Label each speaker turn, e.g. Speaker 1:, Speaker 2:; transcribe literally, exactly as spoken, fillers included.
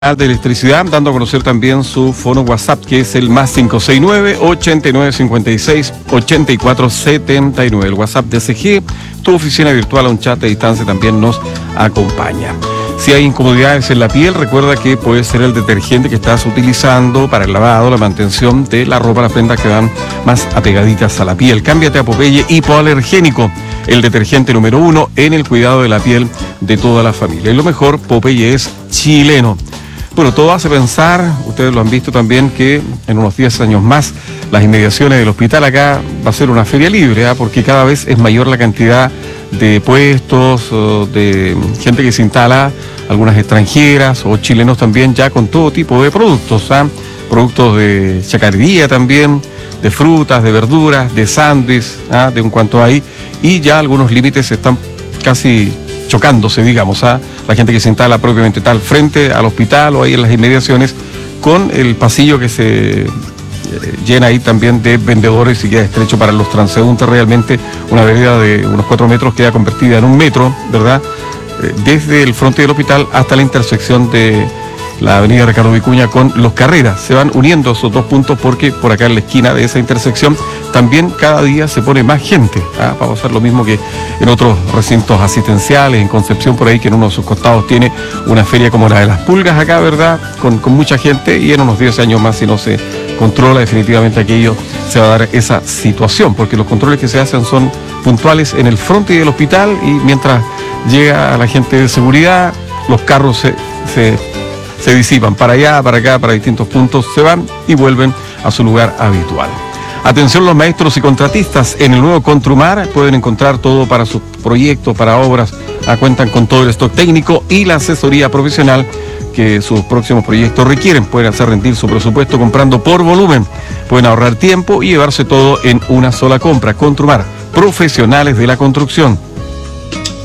Speaker 1: de Electricidad, dando a conocer también su fono WhatsApp, que es el más cinco seis nueve, ochenta y nueve cincuenta y seis, ochenta y cuatro setenta y nueve. El WhatsApp de C G, tu oficina virtual a un chat de distancia, también nos acompaña. Si hay incomodidades en la piel, recuerda que puede ser el detergente que estás utilizando para el lavado, la mantención de la ropa, las prendas que van más apegaditas a la piel. Cámbiate a Popeye Hipoalergénico, el detergente número uno en el cuidado de la piel de toda la familia. Y lo mejor, Popeye es chileno. Bueno, todo hace pensar, ustedes lo han visto también, que en unos diez años más las inmediaciones del hospital acá va a ser una feria libre, ¿eh? Porque cada vez es mayor la cantidad de puestos, de gente que se instala, algunas extranjeras o chilenos también, ya con todo tipo de productos, ¿eh? Productos de chacarería también, de frutas, de verduras, de sándwich, ¿eh? De un cuanto hay, y ya algunos límites están casi chocándose, digamos, a la gente que se instala propiamente tal frente al hospital o ahí en las inmediaciones, con el pasillo que se eh, llena ahí también de vendedores y queda estrecho para los transeúntes. Realmente una vereda de unos cuatro metros queda convertida en un metro, ¿verdad? Eh, desde el frente del hospital hasta la intersección de la avenida Ricardo Vicuña con Los Carreras. Se van uniendo esos dos puntos porque por acá en la esquina de esa intersección también cada día se pone más gente, ¿ah? Va a pasar lo mismo que en otros recintos asistenciales, en Concepción por ahí, que en uno de sus costados tiene una feria como la de las pulgas acá, ¿verdad? Con, con mucha gente, y en unos diez años más, si no se controla definitivamente aquello, se va a dar esa situación, porque los controles que se hacen son puntuales en el frente del hospital, y mientras llega la gente de seguridad, los carros se... se se disipan para allá, para acá, para distintos puntos, se van y vuelven a su lugar habitual. Atención los maestros y contratistas, en el nuevo Contrumar pueden encontrar todo para sus proyectos, para obras, ah, cuentan con todo el stock técnico y la asesoría profesional que sus próximos proyectos requieren. Pueden hacer rendir su presupuesto comprando por volumen, pueden ahorrar tiempo y llevarse todo en una sola compra. Contrumar, profesionales de la construcción.